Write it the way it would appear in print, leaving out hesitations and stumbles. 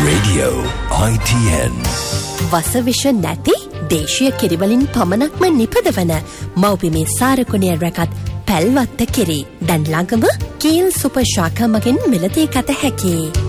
Radio ITN. වසවිෂ නැති දේශීය කිරිවලින් පමණක්ම නිපදවන මව්බිමේ සාරකුණය රැකත් පැල්වත්ත කිරි. දැන් ළඟම කීල් සුපර් ශාඛා මගින් මිලදී ගත හැකියි.